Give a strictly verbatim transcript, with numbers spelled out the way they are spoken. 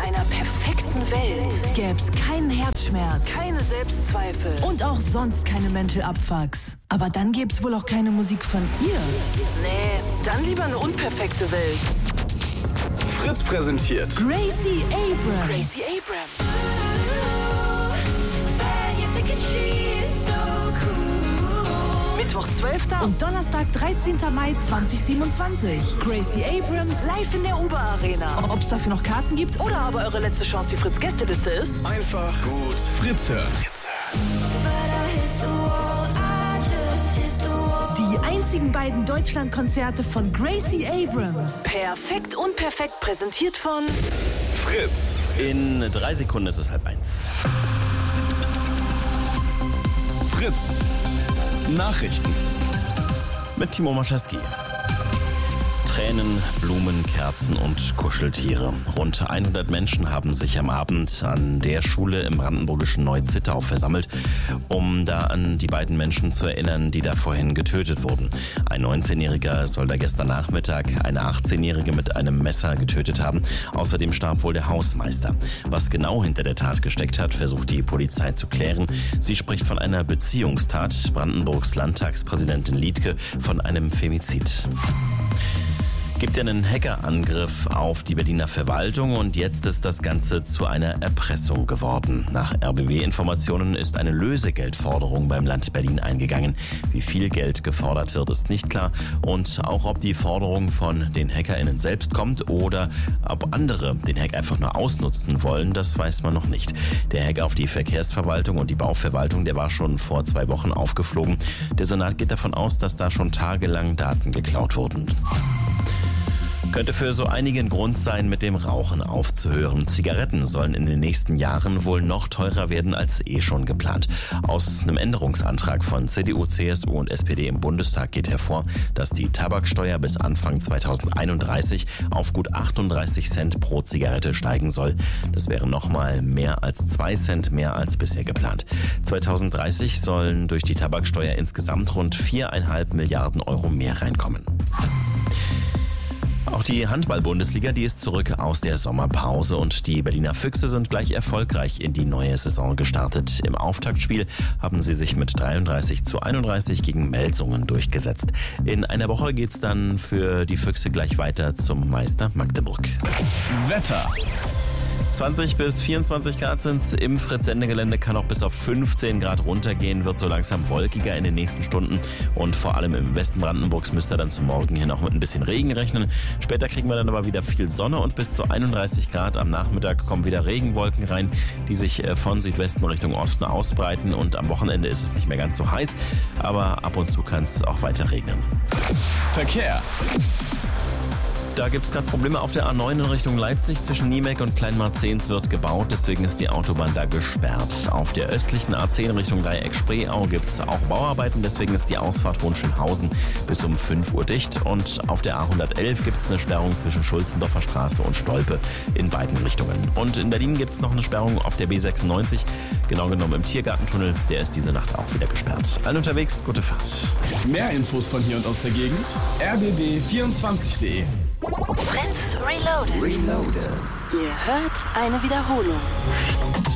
einer perfekten Welt gäb's keinen Herzschmerz, keine Selbstzweifel und auch sonst keine Mental Abfucks. Aber dann gäb's wohl auch keine Musik von ihr. Nee, dann lieber eine unperfekte Welt. Fritz präsentiert Gracie Abrams. Gracie Abrams. Mittwoch zwölfter Und Donnerstag dreizehnten Mai zweitausendsiebenundzwanzig. Gracie Abrams live in der Uber Arena. Ob's dafür noch Karten gibt Oder aber eure letzte Chance, die Fritz-Gästeliste ist? einfach gut Fritz hören. die einzigen beiden Deutschlandkonzerte von Gracie Abrams. Perfekt unperfekt präsentiert von Fritz. In drei Sekunden ist es halb eins. Fritz. Nachrichten. Mit Timo Maschewski. Tränen, Blumen, Kerzen und Kuscheltiere. Rund hundert Menschen haben sich am Abend an der Schule im brandenburgischen Neu-Zittau versammelt, um da an die beiden Menschen zu erinnern, die da vorhin getötet wurden. Ein neunzehnjähriger soll da gestern Nachmittag eine achtzehnjährige mit einem Messer getötet haben. Außerdem starb wohl der Hausmeister. Was genau hinter der Tat gesteckt hat, versucht die Polizei zu klären. Sie spricht von einer Beziehungstat, Brandenburgs Landtagspräsidentin Liedke von einem Femizid. Gibt ja einen Hackerangriff auf die Berliner Verwaltung und jetzt ist das Ganze zu einer Erpressung geworden. Nach R B B-Informationen ist eine Lösegeldforderung beim Land Berlin eingegangen. Wie viel Geld gefordert wird, ist nicht klar. Und auch ob die Forderung von den HackerInnen selbst kommt oder ob andere den Hack einfach nur ausnutzen wollen, das weiß man noch nicht. Der Hack auf die Verkehrsverwaltung und die Bauverwaltung, der war schon vor zwei Wochen aufgeflogen. Der Senat geht davon aus, dass da schon tagelang Daten geklaut wurden. Könnte für so einigen Grund sein, mit dem Rauchen aufzuhören. Zigaretten sollen in den nächsten Jahren wohl noch teurer werden als eh schon geplant. Aus einem Änderungsantrag von C D U, C S U und S P D im Bundestag geht hervor, dass die Tabaksteuer bis Anfang zweitausendeinunddreißig auf gut achtunddreißig Cent pro Zigarette steigen soll. Das wäre nochmal mehr als zwei Cent mehr als bisher geplant. zweitausenddreißig sollen durch die Tabaksteuer insgesamt rund viereinhalb Milliarden Euro mehr reinkommen. Auch die Handball-Bundesliga, die ist zurück aus der Sommerpause und die Berliner Füchse sind gleich erfolgreich in die neue Saison gestartet. Im Auftaktspiel haben sie sich mit dreiunddreißig zu einunddreißig gegen Melsungen durchgesetzt. In einer Woche geht's dann für die Füchse gleich weiter zum Meister Magdeburg. Wetter. zwanzig bis vierundzwanzig Grad sind's im Fritz-Sendegelände, kann auch bis auf fünfzehn Grad runtergehen, wird so langsam wolkiger in den nächsten Stunden und vor allem im Westen Brandenburgs müsst ihr dann zum Morgen hin auch mit ein bisschen Regen rechnen. Später kriegen wir dann aber wieder viel Sonne und bis zu einunddreißig Grad am Nachmittag kommen wieder Regenwolken rein, die sich von Südwesten Richtung Osten ausbreiten und am Wochenende ist es nicht mehr ganz so heiß, aber ab und zu kann es auch weiter regnen. Verkehr. Da gibt es gerade Probleme auf der A neun in Richtung Leipzig. Zwischen Niemek und Kleinmarzens wird gebaut, deswegen ist die Autobahn da gesperrt. Auf der östlichen A zehn Richtung Dreieck-Spreeau gibt es auch Bauarbeiten, deswegen ist die Ausfahrt Hohenschönhausen bis um fünf Uhr dicht. Und auf der A hundertelf gibt es eine Sperrung zwischen Schulzendorfer Straße und Stolpe in beiden Richtungen. Und in Berlin gibt es noch eine Sperrung auf der B sechsundneunzig, genau genommen im Tiergartentunnel. Der ist diese Nacht auch wieder gesperrt. Allen unterwegs, gute Fahrt. Mehr Infos von hier und aus der Gegend. r b b vierundzwanzig punkt de Fritz Reloaded. Reloaded. Ihr hört eine Wiederholung.